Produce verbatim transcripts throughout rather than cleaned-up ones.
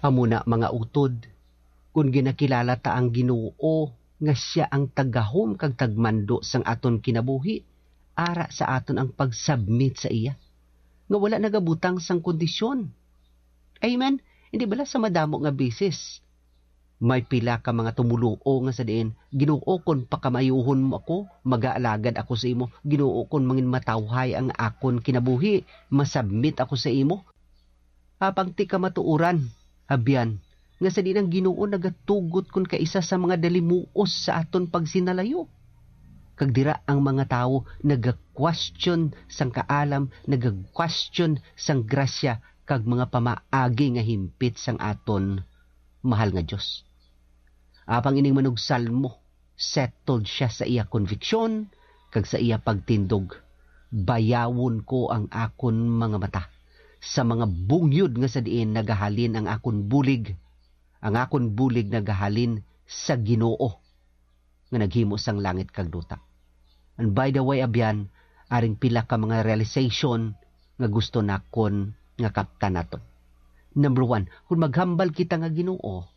Amuna mga utod, kung ginakilala ta ang Ginoo nga siya ang tagahom kag tagmando sang aton kinabuhi, ara sa aton ang pag-submit sa iya. Nga wala nagabutang sang kondisyon. Amen? Hindi bala sa madamo nga bisis. May pila ka mga tumuluo nga sa diin, Ginoo kon pakamayuhon mo ako, mag-aalagad ako sa imo. Ginoo kon mangin matawhay ang akon kinabuhi, masubmit ako sa imo. Apang ti ka matuuran, habyan, nga sa dinang Ginoo nagatugot kon kaisa sa mga dalimuos sa aton pagsinalayo. Kag dira ang mga tao nag-question sang kaalam, nag-question sang grasya, kag mga pamaagi nga himpit sang aton mahal nga Diyos. Apang ining manugsalmo, settled siya sa iya conviction, kag sa iya pagtindog. Bayawon ko ang akon mga mata sa mga bungyod nga sa diin nagahalin ang akon bulig, ang akon bulig nagahalin sa Ginoo nga naghimo sang langit kag duta. And by the way, abyan, aring pila ka mga realization nga gusto nakon nga kaptan naton. Number one, kung maghambal kita nga Ginoo,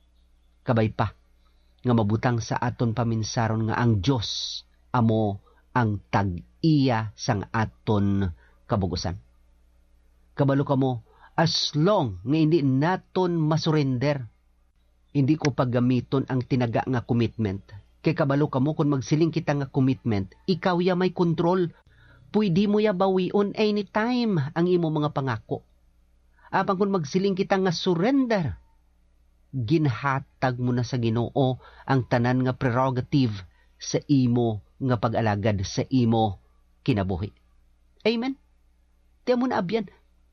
kabay pa, nga mabutang sa aton paminsaron nga ang Diyos amo ang tag-iya sang aton kabugusan. Kabalo ka mo, as long nga hindi naton masurrender, hindi ko paggamiton ang tinaga nga commitment. Kay kabalo ka mo, kung magsiling kita nga commitment, ikaw ya may control. Pwede mo ya bawion anytime ang imo mga pangako. Apang kung magsiling kita nga surrender, ginhatag mo na sa Ginoo ang tanan nga prerogative sa imo nga pag-alagad sa imo kinabuhi. Amen? Tiyan mo na abyan.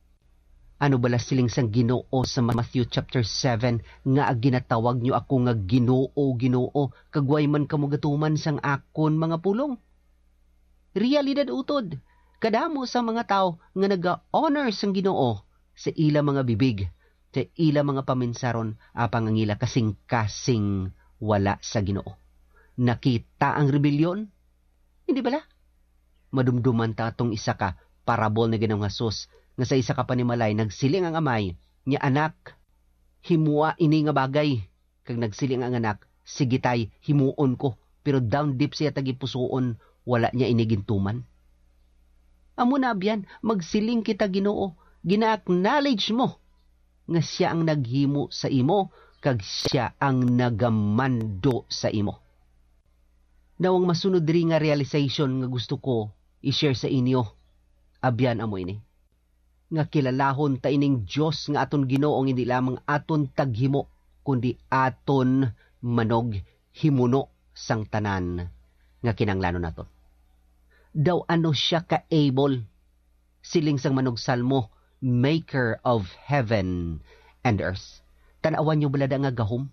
Ano bala siling sang Ginoo sa Matthew chapter seven nga ginatawag nyo ako nga Ginoo, Ginoo, kagway man kamo gatuman sang akon mga pulong. Realidad utod, kadamo sa mga tao nga naga-honor sang Ginoo sa ila mga bibig, sa ila mga paminsaron, apang ang ila kasing-kasing wala sa Ginoo. Nakita ang rebelyon? Hindi bala? Madumduman ta atong isa ka parabol na Ginoong Hesus, nga sa isa ka panimalay, nagsiling ang amay, niya anak, himua ini nga bagay. Kag nagsiling ang anak, sige tay, himuon ko. Pero down deep siya tagipusoon, wala niya inigintuman. Amo na abyan, magsiling kita Ginoo, gina-acknowledge mo nga siya ang naghimo sa imo, kag siya ang nagamando sa imo. Nawang masunod rin nga realization nga gusto ko i-share sa inyo, abyan amo ini. Nga kilalahon ta ining Diyos nga aton Ginoong hindi lamang aton taghimo, kundi aton manog himuno sang tanan nga kinanglanon naton. Daw ano siya ka-able, siling sang manog salmo, Maker of heaven and earth. Tanawan nyo balada nga gahom?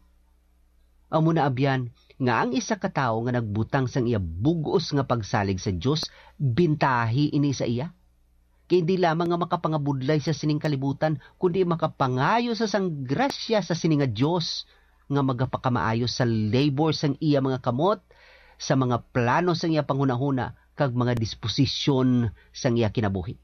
Amo na abyan, nga ang isa ka tawo nga nagbutang sang iya bugos nga pagsalig sa Diyos, bintahi ini sa iya. Kaya hindi lamang nga makapangabudlay sa sining kalibutan, kundi makapangayo sa sang grasya sa sining nga Diyos, nga magapakamaayo sa labor sang iya mga kamot, sa mga plano sang iya panghunahuna, kag mga disposisyon sang iya kinabuhi.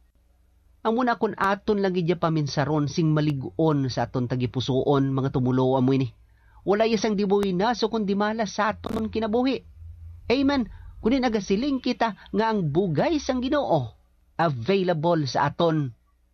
Amo na kun aton lagi dya paminsaron sing maliguon sa aton tagipusoon, mga tumulo amoy ni. Wala isang dibuhi na so kundi malas sa aton kinabuhi. Amen. Kundi nagasiling kita nga ang bugay sang Ginoo available sa aton.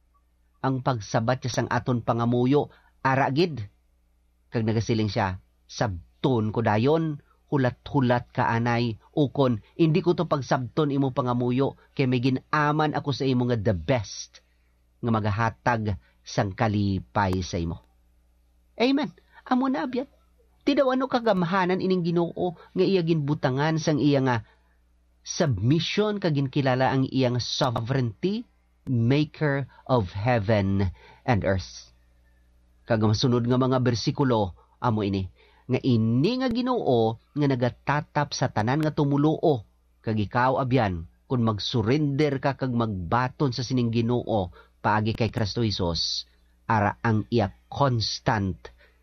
Ang pagsabat sa sang aton pangamuyo aragid. Kag nagasiling siya, sabton ko dayon, hulat-hulat ka anay, ukon, hindi ko to pagsabton imo pangamuyo, kay may ginaman ako sa imo nga the best, nga magahatag sang kalipay sa imo. Amen. Amo na abyan. Ti daw ano kagamahanan ining Ginoo nga iya ginbutangan sang iya nga submission, kag ginkilala ang iya nga sovereignty, maker of heaven and earth. Kag masunod nga mga bersikulo amo ini, nga ini nga Ginoo nga nagatatap sa tanan nga tumuluo, kag ikaw abyan kun magsurrender ka kag magbaton sa sining Ginoo paagi kay Kristo Jesus, ara ang iya constant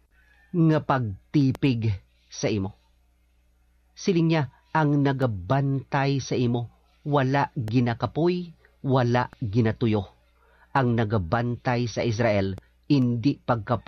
nga pagtipig sa imo. Siling niya ang nagabantay sa imo, wala ginakapoy, wala ginatuyo. Ang nagabantay sa Israel, hindi pagkapoy